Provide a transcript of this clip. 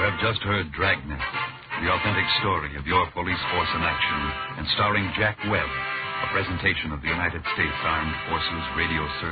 have just heard Dragnet, the authentic story of your police force in action, and starring Jack Webb, a presentation of the United States Armed Forces Radio Service.